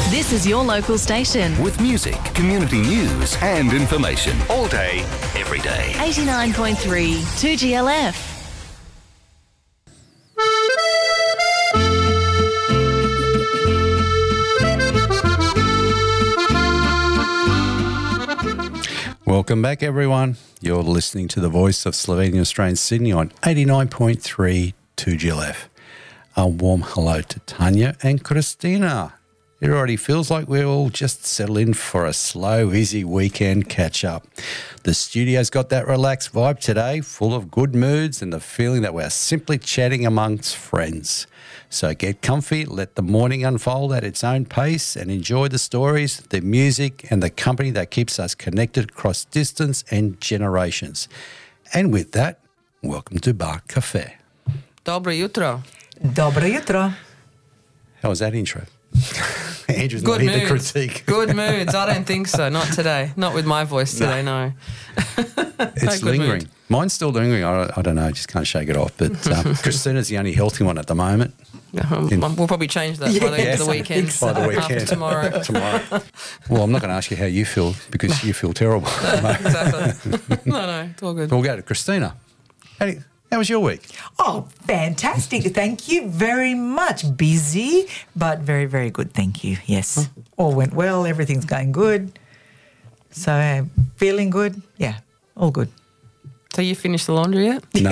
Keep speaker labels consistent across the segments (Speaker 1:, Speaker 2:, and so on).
Speaker 1: This is your local station.
Speaker 2: With music, community news and information. All day, every day.
Speaker 1: 89.3 2GLF.
Speaker 3: Welcome back, everyone. You're listening to the voice of Slovenian Australian Sydney on 89.3 2GLF. A warm hello to Tanya and Christina. It already feels like we're all just settled in for a slow, easy weekend catch-up. The studio's got that relaxed vibe today, full of good moods and the feeling that we're simply chatting amongst friends. So get comfy, let the morning unfold at its own pace and enjoy the stories, the music and the company that keeps us connected across distance and generations. And with that, welcome to Bar Cafe.
Speaker 4: Dobro jutro.
Speaker 5: Dobro jutro.
Speaker 3: How was that intro? Andrew's
Speaker 4: Good
Speaker 3: not here to
Speaker 4: moods.
Speaker 3: critique.
Speaker 4: Good moods. I don't think so. Not today. Not with my voice today, no.
Speaker 3: It's
Speaker 4: good
Speaker 3: lingering.
Speaker 4: mood.
Speaker 3: Mine's still lingering. I don't know. I just can't shake it off. But Christina's the only healthy one at the moment.
Speaker 4: We'll probably change that by the end of the weekend.
Speaker 3: By the
Speaker 4: After
Speaker 3: weekend.
Speaker 4: tomorrow.
Speaker 3: Tomorrow. Well, I'm not going to ask you how you feel because you feel terrible.
Speaker 4: Exactly. No, it's all good.
Speaker 3: We'll go to Christina. How was your week?
Speaker 5: Oh, fantastic. Thank you very much. Busy, but very, very good. Thank you. Yes. All went well. Everything's going good. So feeling good. Yeah, all good.
Speaker 4: So you finished the laundry yet?
Speaker 3: No.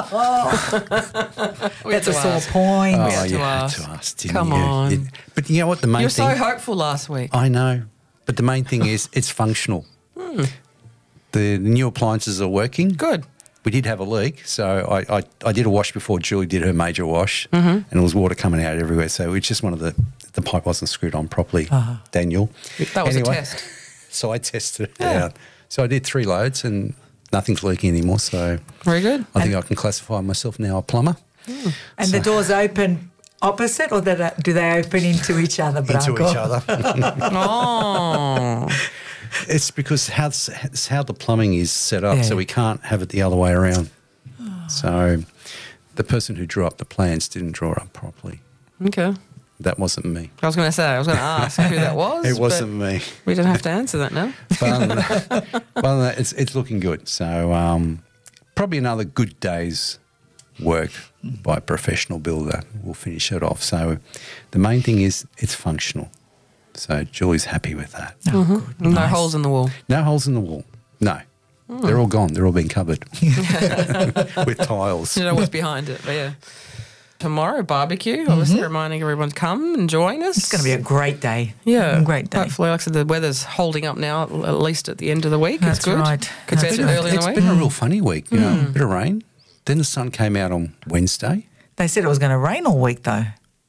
Speaker 5: That's a sore point.
Speaker 3: Oh,
Speaker 4: had
Speaker 3: you
Speaker 4: to
Speaker 3: had
Speaker 4: ask.
Speaker 3: to ask, didn't
Speaker 4: Come
Speaker 3: you?
Speaker 4: on.
Speaker 3: But you know what the main
Speaker 4: You were
Speaker 3: thing...
Speaker 4: so hopeful last week.
Speaker 3: I know. But the main thing is it's functional. The new appliances are working.
Speaker 4: Good.
Speaker 3: We did have a leak, so I did a wash before Julie did her major wash, and there was water coming out everywhere. So it's just one of the pipe wasn't screwed on properly, Daniel.
Speaker 4: That was
Speaker 3: Anyway,
Speaker 4: a test.
Speaker 3: So I tested it out. So I did 3 loads and nothing's leaking anymore. So
Speaker 4: Very good.
Speaker 3: I think I can classify myself now a plumber.
Speaker 5: And the doors open opposite or do they open into each other, Branko?
Speaker 3: Into each other.
Speaker 4: Oh.
Speaker 3: It's because it's how the plumbing is set up,
Speaker 5: Yeah.
Speaker 3: so we can't have it the other way around. So the person who drew up the plans didn't draw it up properly.
Speaker 4: Okay.
Speaker 3: That wasn't me.
Speaker 4: I was going to ask who that was.
Speaker 3: It wasn't
Speaker 4: but
Speaker 3: me.
Speaker 4: We don't have to answer that now.
Speaker 3: But other than that, it's looking good. So probably another good day's work by a professional builder will finish it off. So the main thing is it's functional. So Julie's happy with that.
Speaker 5: Oh, good.
Speaker 4: No
Speaker 5: Nice.
Speaker 4: holes in the wall.
Speaker 3: No holes in the wall. No. They're all gone. They're all been covered with tiles.
Speaker 4: You know what's behind it, but yeah. Tomorrow, barbecue, obviously reminding everyone to come and join us.
Speaker 5: It's going to be a great day.
Speaker 4: Yeah.
Speaker 5: A great day.
Speaker 4: Hopefully, like I said, the weather's holding up now, at least at the end of the week.
Speaker 5: That's
Speaker 4: it's good.
Speaker 5: right.
Speaker 4: Compared
Speaker 5: That's
Speaker 4: to
Speaker 5: right.
Speaker 4: early in
Speaker 3: It's
Speaker 4: the week.
Speaker 3: been a real funny week, you know, a bit of rain. Then the sun came out on Wednesday.
Speaker 5: They said it was going to rain all week, though.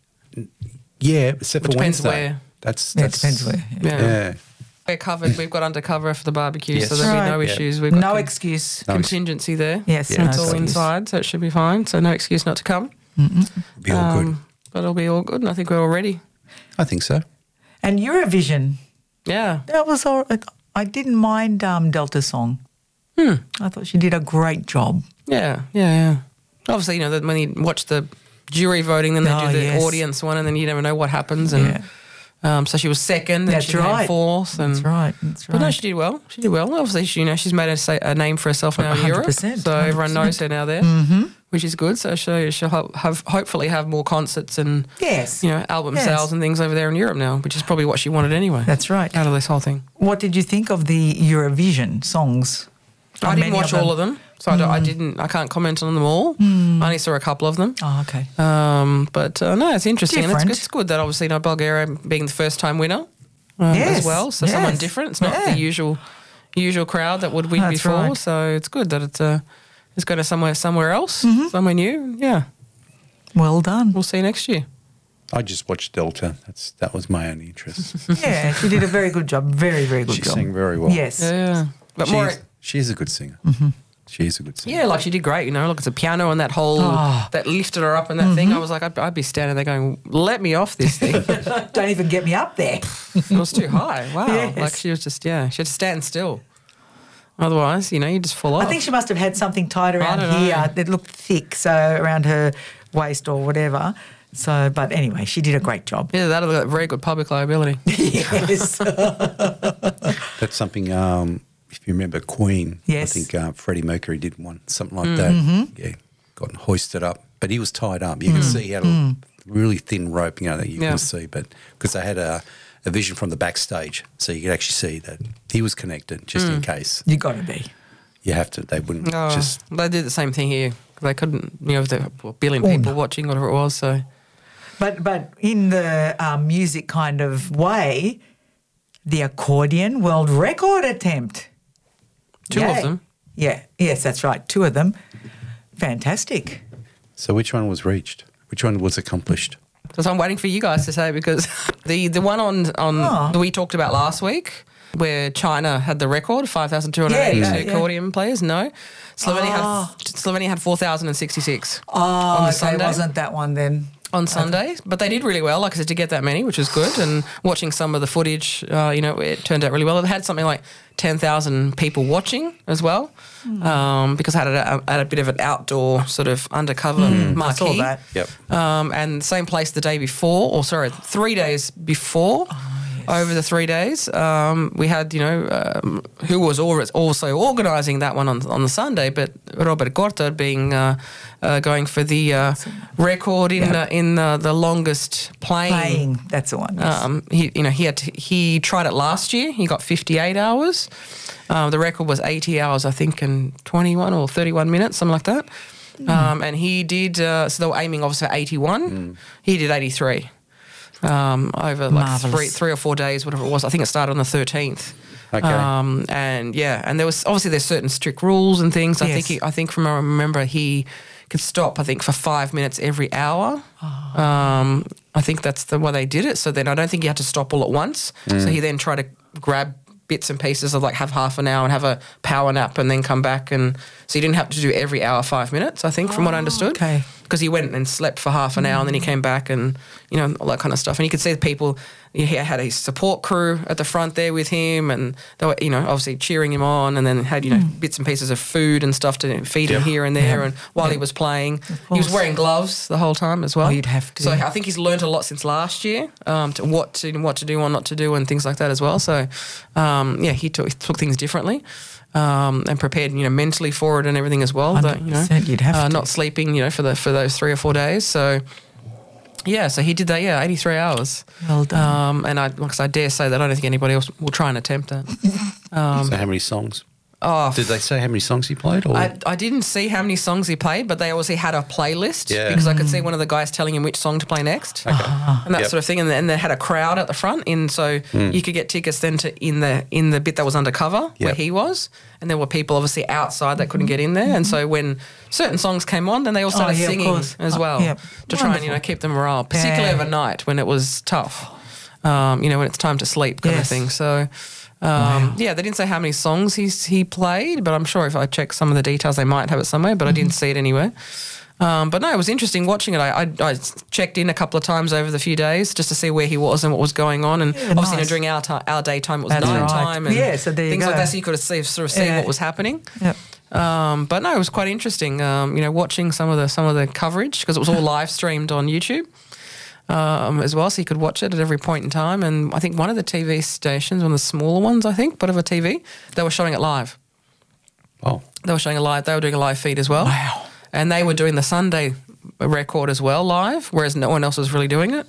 Speaker 3: Yeah, except
Speaker 4: Which
Speaker 3: for
Speaker 4: depends
Speaker 3: Wednesday.
Speaker 4: where.
Speaker 3: That's
Speaker 5: Yeah, it depends where.
Speaker 4: Yeah.
Speaker 3: Yeah.
Speaker 4: We're covered. We've got undercover for the barbecue,
Speaker 3: Yes.
Speaker 4: so there'll be no
Speaker 5: Right.
Speaker 4: issues. We've got
Speaker 5: No
Speaker 4: con-
Speaker 5: excuse.
Speaker 4: contingency there.
Speaker 5: Yes,
Speaker 3: Yeah,
Speaker 4: It's
Speaker 5: no
Speaker 4: all
Speaker 5: excuse.
Speaker 4: inside, so it should be fine. So no excuse not to come.
Speaker 3: Be all good.
Speaker 4: But it'll be all good, and I think we're all ready.
Speaker 3: I think so.
Speaker 5: And Eurovision,
Speaker 4: Yeah.
Speaker 5: that was all. I didn't mind Delta Song. I thought she did a great job.
Speaker 4: Yeah. Obviously, you know, when you watch the jury voting, then they
Speaker 5: Oh,
Speaker 4: do the
Speaker 5: yes.
Speaker 4: audience one, and then you never know what happens. And so she was second, and
Speaker 5: That's
Speaker 4: she came
Speaker 5: right.
Speaker 4: fourth. And,
Speaker 5: That's right. That's right.
Speaker 4: But no, she did well. She did well. Obviously, she's made a name for herself now in Europe.
Speaker 5: 100%,
Speaker 4: So everyone
Speaker 5: 100%.
Speaker 4: knows her now there, which is good. So she'll hopefully have more concerts and
Speaker 5: Yes.
Speaker 4: album
Speaker 5: Yes.
Speaker 4: sales and things over there in Europe now, which is probably what she wanted anyway.
Speaker 5: That's right.
Speaker 4: Out of this whole thing.
Speaker 5: What did you think of the Eurovision songs?
Speaker 4: I didn't watch all of them, so I can't comment on them all. I only saw a couple of them.
Speaker 5: Oh, okay.
Speaker 4: But no, it's interesting. And
Speaker 5: Different.
Speaker 4: it's good that obviously Bulgaria being the first time winner
Speaker 5: Yes,
Speaker 4: as well. So someone
Speaker 5: yes.
Speaker 4: different. It's not
Speaker 5: Yeah.
Speaker 4: the usual crowd that would win
Speaker 5: That's
Speaker 4: before.
Speaker 5: right.
Speaker 4: So it's good that it's going to somewhere else, somewhere new. Yeah,
Speaker 5: Well done.
Speaker 4: we'll see next year.
Speaker 3: I just watched Delta. That was my only interest.
Speaker 5: Yeah, she did a very good job. Very, very good
Speaker 3: She
Speaker 5: job.
Speaker 3: sang very well.
Speaker 5: Yes.
Speaker 4: Yeah, but more.
Speaker 3: She's a good singer. She is a good singer.
Speaker 4: Yeah, like she did great, Look, it's a piano and that whole, that lifted her up and that thing. I was like, I'd be standing there going, let me off this thing.
Speaker 5: Don't even get me up there.
Speaker 4: It was too high. Wow.
Speaker 5: Yes.
Speaker 4: Like she was just, she had to stand still. Otherwise, you just fall off.
Speaker 5: I think she must have had something tied around
Speaker 4: don't know.
Speaker 5: here that looked thick, so around her waist or whatever. So, but anyway, she did a great job.
Speaker 4: Yeah, that'll got very good public liability.
Speaker 5: Yes.
Speaker 3: That's something, if you remember Queen,
Speaker 5: Yes.
Speaker 3: I think Freddie Mercury did one, something like that. Yeah, got hoisted up. But he was tied up. You can see he had a really thin rope, that you can see. But because they had a vision from the backstage, so you could actually see that he was connected just in case.
Speaker 5: You got to be.
Speaker 3: You have to, they wouldn't just...
Speaker 4: They did the same thing here. They couldn't, there were a billion people watching, whatever it was, so...
Speaker 5: But in the music kind of way, the accordion world record attempt.
Speaker 4: Two of them.
Speaker 5: Yeah. Yes, that's right. 2 of them. Fantastic.
Speaker 3: So which one was reached? Which one was accomplished?
Speaker 4: So I'm waiting for you guys to say, because the one on that we talked about last week, where China had the record, 5,282 accordion players. No, Slovenia had 4,066 on the Sunday.
Speaker 5: It wasn't that one then.
Speaker 4: On Sunday, but they did really well, like I said, to get that many, which was good. And watching some of the footage, it turned out really well. It had something like 10,000 people watching as well, because I had a bit of an outdoor sort of undercover marquee.
Speaker 5: I saw that.
Speaker 3: Yep.
Speaker 4: And same place the day before, 3 days before. Over the 3 days, we had, who was also organising that one on the Sunday, but Robert Gorter being going for the record in the longest playing.
Speaker 5: That's the one. Yes.
Speaker 4: He tried it last year. He got 58 hours. The record was 80 hours, I think, and 21 or 31 minutes, something like that. And he did. So they were aiming obviously for 81. He did 83. Over like three or 4 days, whatever it was. I think it started on the 13th.
Speaker 3: Okay.
Speaker 4: And there's certain strict rules and things.
Speaker 5: Yes.
Speaker 4: I think from what I remember, he could stop, I think, for 5 minutes every hour. I think that's the way they did it. So then I don't think he had to stop all at once. So he then tried to grab bits and pieces of have half an hour and have a power nap and then come back. And so you didn't have to do every hour 5 minutes, I think, from what I understood.
Speaker 5: Okay.
Speaker 4: Because he went and slept for half an hour and then he came back and, all that kind of stuff. And you could see the people, he had his support crew at the front there with him and they were, obviously cheering him on, and then had, bits and pieces of food and stuff to feed him here and there. And while he was playing, he was wearing gloves the whole time as well.
Speaker 5: Oh, you'd have to.
Speaker 4: So I think he's learned a lot since last year, to what to do and not to do and things like that as well. So, he took things differently. And prepared, mentally for it and everything as well.
Speaker 5: 100%, you'd have to.
Speaker 4: Not sleeping, for those 3 or 4 days. So, so he did that. 83 hours.
Speaker 5: Well done.
Speaker 4: And I dare say that I don't think anybody else will try and attempt it.
Speaker 3: So how many songs? Did they say how many songs he played? Or?
Speaker 4: I didn't see how many songs he played, but they obviously had a playlist
Speaker 3: because
Speaker 4: I could see one of the guys telling him which song to play next,
Speaker 3: Okay.
Speaker 4: and that sort of thing. And then they had a crowd at the front, so you could get tickets then to in the bit that was undercover where he was, and there were people obviously outside that couldn't get in there. And so when certain songs came on, then they all started singing as well to try and keep them morale, particularly overnight when it was tough. When it's time to sleep kind of thing. So. They didn't say how many songs he played, but I'm sure if I check some of the details, they might have it somewhere, but I didn't see it anywhere. But no, it was interesting watching it. I checked in a couple of times over the few days just to see where he was and what was going on. And obviously during our daytime, it was night time and
Speaker 5: so there you
Speaker 4: things
Speaker 5: go.
Speaker 4: like that, so you could see what was happening.
Speaker 5: Yep.
Speaker 4: But no, it was quite interesting, watching some of the coverage, because it was all live streamed on YouTube. As well, so you could watch it at every point in time. And I think one of the TV stations, one of the smaller ones, but of a TV, they were showing it live.
Speaker 3: Oh.
Speaker 4: They were doing a live feed as well.
Speaker 5: Wow.
Speaker 4: And they were doing the Sunday record as well live, whereas no one else was really doing it.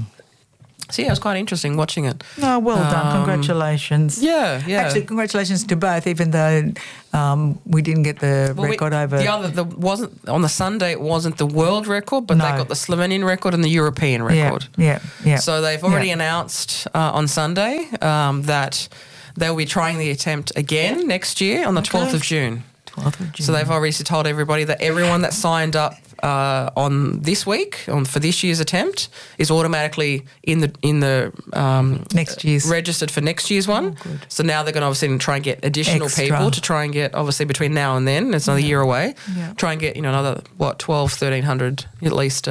Speaker 4: So it was quite interesting watching it.
Speaker 5: No, well done. Congratulations.
Speaker 4: Yeah.
Speaker 5: Actually, congratulations to both, even though we didn't get the record over.
Speaker 4: Wasn't on the Sunday. It wasn't the world record, but they got the Slovenian record and the European record.
Speaker 5: Yeah.
Speaker 4: So they've already announced on Sunday that they'll be trying the attempt again next year on the 12th of June.
Speaker 5: 12th of June.
Speaker 4: So they've already told everybody that everyone that signed up on this week for this year's attempt is automatically in the
Speaker 5: next year's
Speaker 4: registered for next year's one.
Speaker 5: Good.
Speaker 4: So now they're going to obviously try and get additional people to try and get, obviously between now and then, it's another year away, try and get another 1,300 at least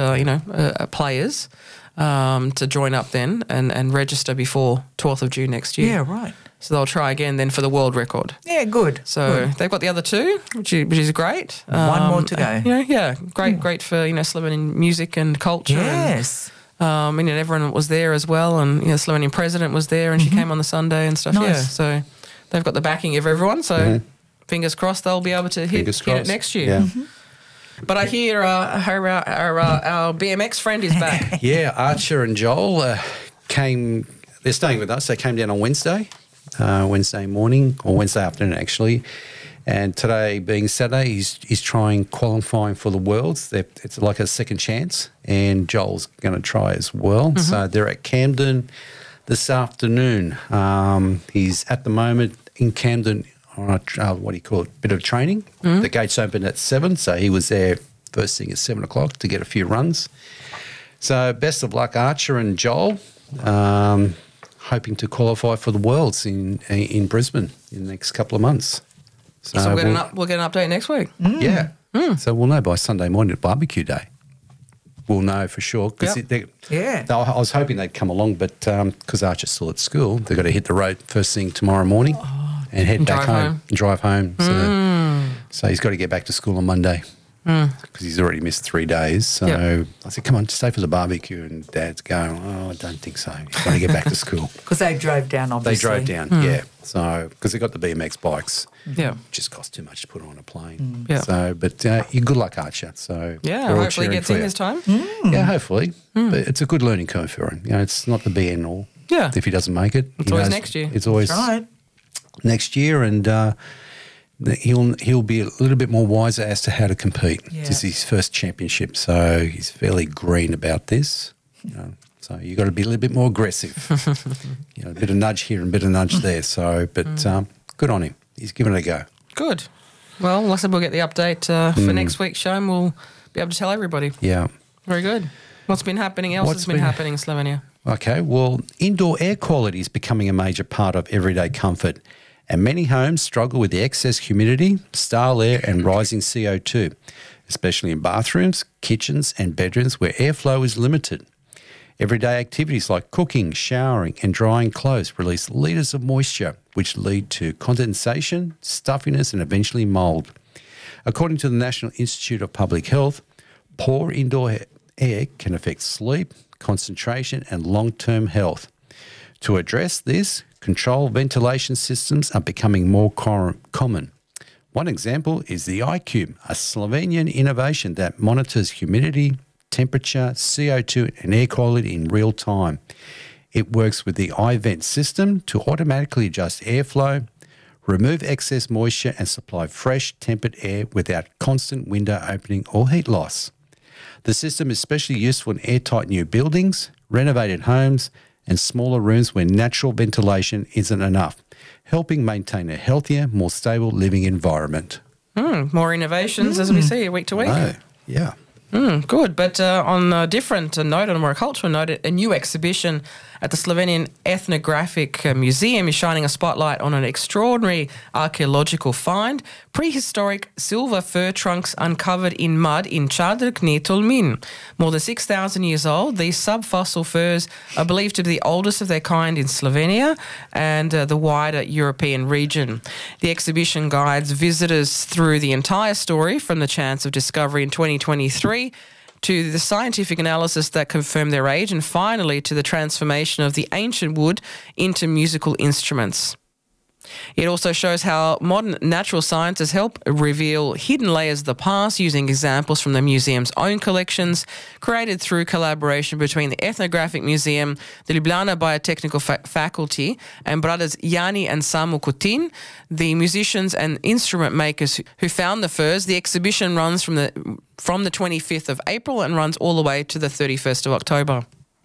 Speaker 4: players to join up then and register before 12th of June next year.
Speaker 5: Yeah, right.
Speaker 4: So they'll try again then for the world record.
Speaker 5: Yeah, good.
Speaker 4: So
Speaker 5: good.
Speaker 4: they've got the other two, which is great.
Speaker 5: One more to go.
Speaker 4: Great for Slovenian music and culture.
Speaker 5: Yes.
Speaker 4: And everyone was there as well, and the Slovenian president was there, and she came on the Sunday and stuff.
Speaker 5: Nice.
Speaker 4: Yeah, so they've got the backing of everyone. So fingers crossed they'll be able to hit it next year.
Speaker 3: Yeah.
Speaker 4: But I hear our BMX friend is back.
Speaker 3: Yeah, Archer and Joel came. They're staying with us. They came down on Wednesday morning, or Wednesday afternoon actually. And today being Saturday, he's trying qualifying for the Worlds. It's like a second chance, and Joel's going to try as well. So they're at Camden this afternoon. He's at the moment in Camden on a bit of training. The gates open at 7, so he was there first thing at 7 o'clock to get a few runs. So best of luck, Archer and Joel. Hoping to qualify for the Worlds in Brisbane in the next couple of months.
Speaker 4: So we'll get an update next week.
Speaker 3: Yeah. So we'll know by Sunday morning at barbecue day. We'll know for sure. I was hoping they'd come along, but because Archer's still at school, they've got to hit the road first thing tomorrow morning and head back home and drive home. So he's got to get back to school on Monday because he's already missed 3 days. So I said, come on, stay for the barbecue. And Dad's going, I don't think so. He's got to get back to school.
Speaker 5: Because they drove down, obviously.
Speaker 3: They drove down, yeah. So because they've got the BMX bikes.
Speaker 4: Yeah.
Speaker 3: Just cost too much to put on a plane.
Speaker 4: Yeah.
Speaker 3: So, but you good luck, Archer. So
Speaker 4: yeah,
Speaker 3: we're all
Speaker 4: hopefully he
Speaker 3: cheering
Speaker 4: gets
Speaker 3: for
Speaker 4: in
Speaker 3: you.
Speaker 4: this time.
Speaker 3: Yeah, hopefully. But it's a good learning curve for him. It's not the be and all.
Speaker 4: Yeah.
Speaker 3: If he doesn't make it,
Speaker 4: It's always next year.
Speaker 3: It's always
Speaker 5: Right.
Speaker 3: next year, and he'll be a little bit more wiser as to how to compete.
Speaker 5: Yeah.
Speaker 3: This is his first championship, so he's fairly green about this. So you got to be a little bit more aggressive. A bit of nudge here and a bit of nudge there. So, but good on him. He's given it a go.
Speaker 4: Good. Well, like I said, we'll get the update for next week's show, and we'll be able to tell everybody.
Speaker 3: Yeah.
Speaker 4: Very good. What's been happening else
Speaker 3: What's
Speaker 4: has been
Speaker 3: been-
Speaker 4: happening in Slovenia?
Speaker 3: Okay, well, indoor air quality is becoming a major part of everyday comfort, and many homes struggle with the excess humidity, stale air and rising CO2, especially in bathrooms, kitchens and bedrooms where airflow is limited. Everyday activities like cooking, showering and drying clothes release litres of moisture, which lead to condensation, stuffiness and eventually mould. According to the National Institute of Public Health, poor indoor air can affect sleep, concentration and long-term health. To address this, controlled ventilation systems are becoming more common. One example is the iCube, a Slovenian innovation that monitors humidity, temperature, CO2 and air quality in real time. It works with the iVent system to automatically adjust airflow, remove excess moisture and supply fresh tempered air without constant window opening or heat loss. The system is especially useful in airtight new buildings, renovated homes and smaller rooms where natural ventilation isn't enough, helping maintain a healthier, more stable living environment.
Speaker 4: More innovations as we see week to week.
Speaker 3: Oh, yeah.
Speaker 4: Good. But on a different note, on a more cultural note, a new exhibition at the Slovenian Ethnographic Museum is shining a spotlight on an extraordinary archaeological find, prehistoric silver fir trunks uncovered in mud in Čadrk near Tolmin. More than 6,000 years old, these subfossil firs are believed to be the oldest of their kind in Slovenia and the wider European region. The exhibition guides visitors through the entire story from the chance of discovery in 2023 to the scientific analysis that confirmed their age, and finally to the transformation of the ancient wood into musical instruments. It also shows how modern natural sciences help reveal hidden layers of the past using examples from the museum's own collections, created through collaboration between the Ethnographic Museum, the Ljubljana Biotechnical Faculty, and brothers Jani and Samu Kutin, the musicians and instrument makers who found the firs. The exhibition runs from the 25th of April and runs all the way to the 31st of October.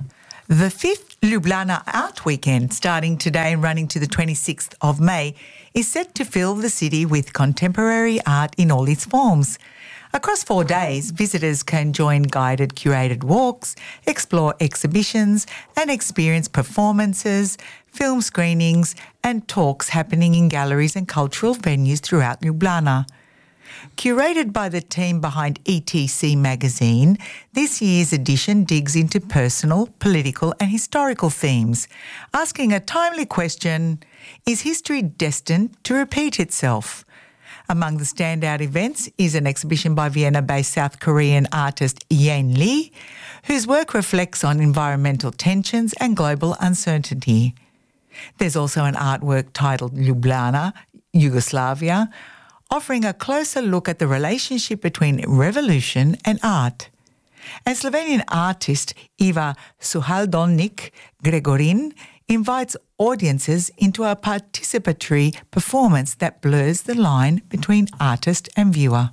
Speaker 5: The 5th Ljubljana Art Weekend, starting today and running to the 26th of May, is set to fill the city with contemporary art in all its forms. Across 4 days, visitors can join guided curated walks, explore exhibitions and experience performances, film screenings and talks happening in galleries and cultural venues throughout Ljubljana. Curated by the team behind ETC magazine, this year's edition digs into personal, political and historical themes, asking a timely question, is history destined to repeat itself? Among the standout events is an exhibition by Vienna-based South Korean artist Yen Lee, whose work reflects on environmental tensions and global uncertainty. There's also an artwork titled Ljubljana, Yugoslavia, offering a closer look at the relationship between revolution and art. And Slovenian artist Iva Suhaldolnik Gregorin invites audiences into a participatory performance that blurs the line between artist and viewer.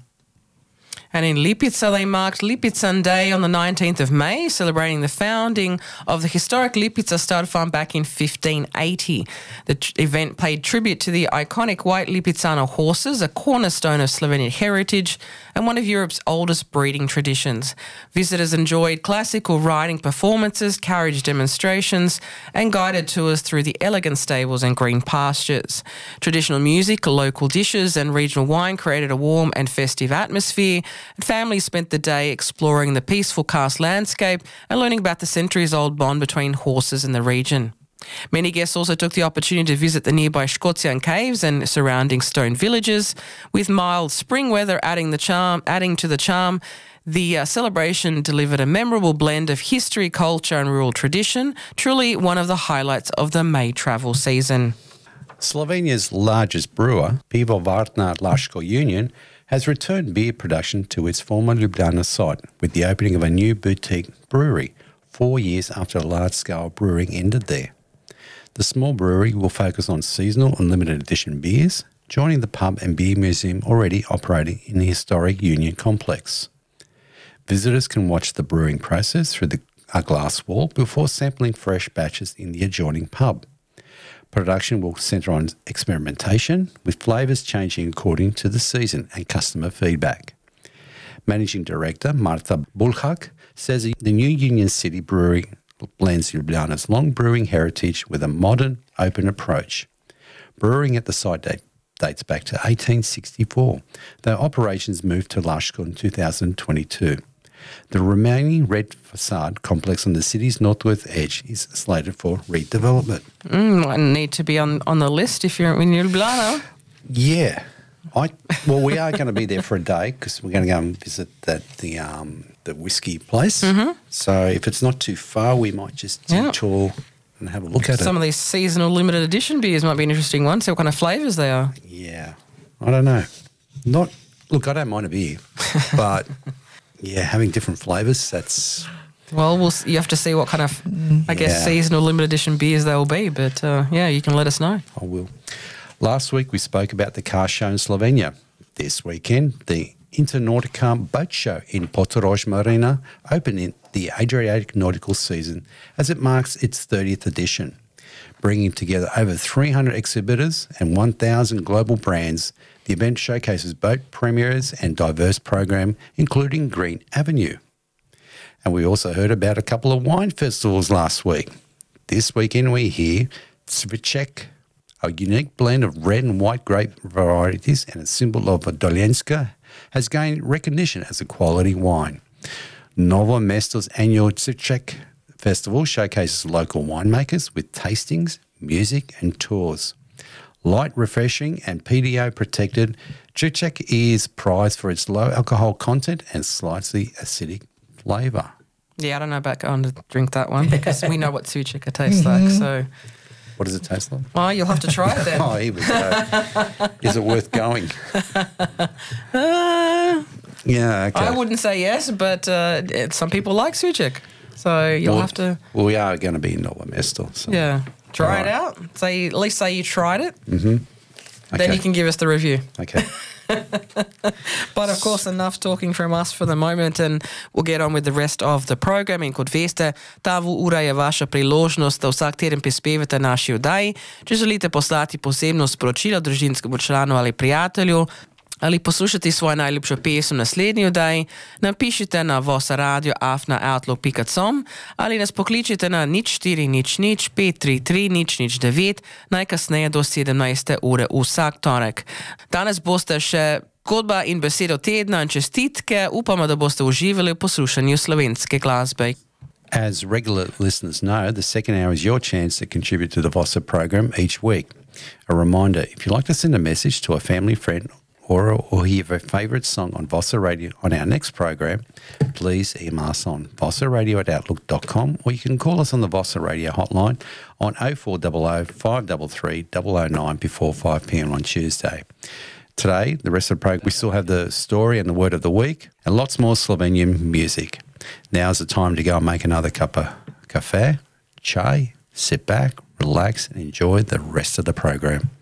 Speaker 4: And in Lipica, they marked Lipizan Day on the 19th of May, celebrating the founding of the historic Lipica stud farm back in 1580. The event paid tribute to the iconic white Lipizano horses, a cornerstone of Slovenian heritage and one of Europe's oldest breeding traditions. Visitors enjoyed classical riding performances, carriage demonstrations and guided tours through the elegant stables and green pastures. Traditional music, local dishes and regional wine created a warm and festive atmosphere. Families spent the day exploring the peaceful karst landscape and learning about the centuries-old bond between horses and the region. Many guests also took the opportunity to visit the nearby Škocjan caves and surrounding stone villages. With mild spring weather adding to the charm, the celebration delivered a memorable blend of history, culture and rural tradition, truly one of the highlights of the May travel season.
Speaker 3: Slovenia's largest brewer, Pivovarna Laško Union, has returned beer production to its former Ljubljana site with the opening of a new boutique brewery 4 years after large-scale brewing ended there. The small brewery will focus on seasonal and limited edition beers, joining the pub and beer museum already operating in the historic Union complex. Visitors can watch the brewing process through a glass wall before sampling fresh batches in the adjoining pub. Production will centre on experimentation, with flavours changing according to the season and customer feedback. Managing Director Marta Bulhak says the new Union City Brewery blends Ljubljana's long brewing heritage with a modern, open approach. Brewing at the site dates back to 1864, though operations moved to Laško in 2022. The remaining red facade complex on the city's northwest edge is slated for redevelopment.
Speaker 4: I need to be on the list if you're in Ljubljana.
Speaker 3: Yeah. We are going to be there for a day because we're going to go and visit the whiskey place. Mm-hmm. So if it's not too far, we might just detour and have a look at it.
Speaker 4: Some of these seasonal limited edition beers might be an interesting one. See what kind of flavours they are.
Speaker 3: Yeah. I don't know. Look, I don't mind a beer, but... Yeah, having different flavours, that's...
Speaker 4: Well, you have to see what kind of, I guess, seasonal limited edition beers they will be. But, you can let us know.
Speaker 3: I will. Last week, we spoke about the car show in Slovenia. This weekend, the Internautica boat show in Portorož Marina opened in the Adriatic nautical season as it marks its 30th edition. Bringing together over 300 exhibitors and 1,000 global brands, the event showcases boat premieres and diverse program, including Green Avenue. And we also heard about a couple of wine festivals last week. This weekend we hear Cviček, a unique blend of red and white grape varieties and a symbol of Dolenjska, has gained recognition as a quality wine. Novo Mesto's annual Cviček Festival showcases local winemakers with tastings, music and tours. Light, refreshing and PDO protected, Cviček is prized for its low alcohol content and slightly acidic flavour.
Speaker 4: Yeah, I don't know about going to drink that one because we know what Cviček tastes like. So,
Speaker 3: what does it taste like?
Speaker 4: Oh, you'll have to try it then.
Speaker 3: Oh, here we go. Is it worth going? Yeah, okay.
Speaker 4: I wouldn't say yes, but some people like Cviček. So you'll have to...
Speaker 3: Well, we are going to be in Novo Mesto. So.
Speaker 4: Yeah. Try it out. At least say you tried it.
Speaker 3: Mm-hmm. Okay.
Speaker 4: Then you can give us the review.
Speaker 3: Okay.
Speaker 4: But of course, enough talking from us for the moment and we'll get on with the rest of the program. In kot veste, ta ura je vaša priložnost, da vsak teden prispevate naši oddaji. Če želite poslati posebno sporočilo družinskemu članu ali prijatelju, ali poslušati svojo najljubšo pesem na naslednji oddaji, napišite na vosaradio@outlook.com ali nas pokličite na 0400 533 009 najkasneje do 17. ure vsak torek. Danes boste še Zgodba in besedo tedna in čestitke. Upamo, da boste uživali v poslušanju slovenske glasbe.
Speaker 3: As regular listeners know, the second hour is your chance to contribute to the Vossa program each week. A reminder, if you'd like to send a message to a family friend or hear a favourite song on Vossa Radio on our next program, please email us on vossaradio@outlook.com, or you can call us on the Vossa Radio hotline on 0400 533 009 before 5 p.m. on Tuesday. Today, the rest of the program, we still have the story and the word of the week and lots more Slovenian music. Now's the time to go and make another cup of cafe, chai, sit back, relax and enjoy the rest of the program.